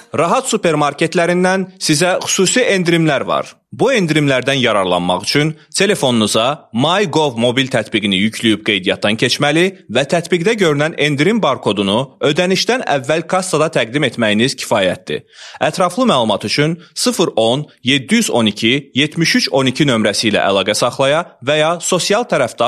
Rahat supermarketlərindən sizə xüsusi endirimlər var. Bu endirimlərdən yararlanmaq üçün telefonunuza MyGov mobil tətbiqini yükləyib qeydiyyatdan keçməli və tətbiqdə görünən endirim barkodunu ödənişdən əvvəl kassada təqdim etməyiniz kifayətdir. Ətraflı məlumat üçün 010 712 7312 nömrəsi ilə əlaqə saxlaya və ya sosial tərəfdaş